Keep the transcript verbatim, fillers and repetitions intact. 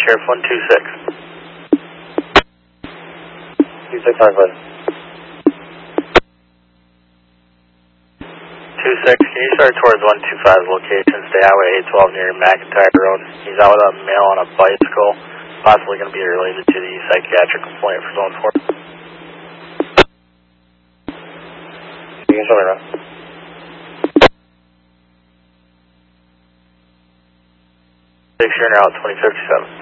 Sheriff one two six. two six, Harvard. two six, can you start towards one two five location, stay Highway eight twelve near McIntyre Road. He's out with a male on a bicycle, possibly going to be related to the psychiatric complaint for zone four. You can show me around. Six, you're now at twenty fifty-seven.